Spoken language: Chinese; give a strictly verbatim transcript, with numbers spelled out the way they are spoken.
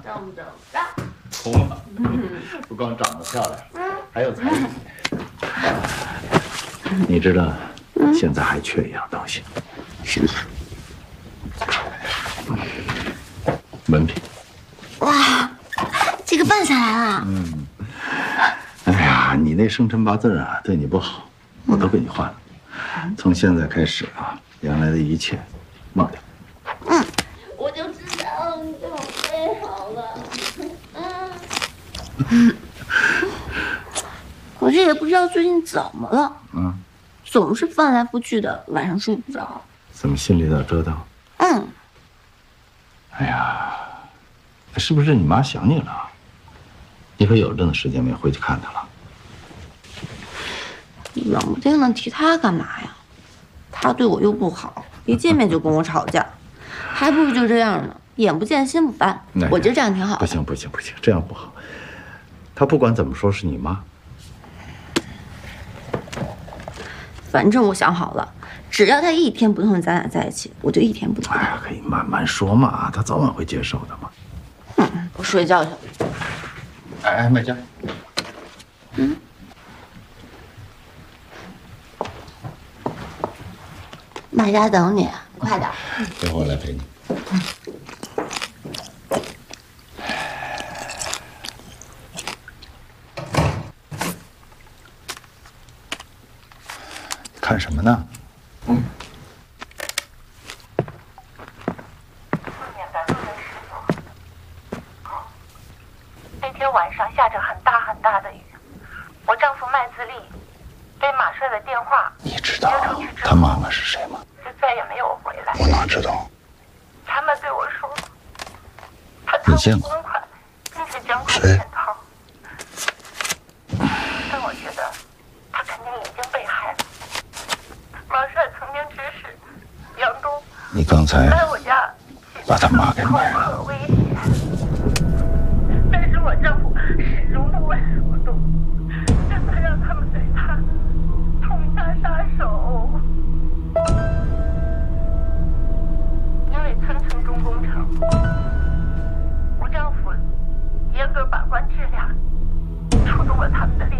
正不正？ 红了，不光长得漂亮，还有才艺。你知道，现在还缺一样东西。 什么？ 文凭。 哇，这个办下来了。 嗯。哎呀，你那生辰八字啊，对你不好，我都给你换了。从现在开始啊，原来的一切忘掉。 嗯，我就知道你准备好了。嗯。可是也不知道最近怎么了，嗯，总是翻来覆去的，晚上睡不着。 怎么心里老折腾？ 嗯。 哎呀，是不是你妈想你了？你可有段时间没回去看她了。 冷不丁的提她干嘛呀？她对我又不好，一见面就跟我吵架，还不如就这样呢，眼不见心不烦。我觉得这样挺好的。 不行不行不行，这样不好。她不管怎么说是你妈。 反正我想好了，只要她一天不同意咱俩在一起，我就一天不同意。 哎呀，可以慢慢说嘛，她早晚会接受的嘛。 嗯，我睡觉去了。 哎哎，麦佳。 嗯。麦佳等你，快点。 一会儿我来陪你。嗯。看什么呢？嗯。 那天晚上下着很大很大的雨，我丈夫麦自立被马帅的电话你知道他妈妈是谁吗？ 就再也没有回来。 我哪知道？ 他们对我说，他贪污公款，并且卷款潜逃。但我觉得他肯定已经被害了。马帅曾经指使杨东你刚才来我家把他妈给卖了。 威胁，但是我丈夫始终不为所动，这才让他们对他痛下杀手。因为层层重工程，我丈夫严格把关质量，触动了他们的利